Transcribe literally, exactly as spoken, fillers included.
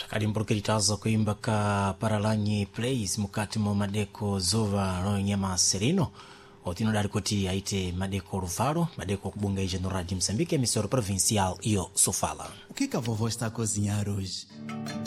Kalimburukiritazo kuimba ka Paralanyi Plays mukati mo madeko zova no nyama serino otino dali kuti aite madeko rufaro madeko kubunga General de Moçambique emissora provincial iyo Sofala. O que que a vovó está a cozinhar hoje?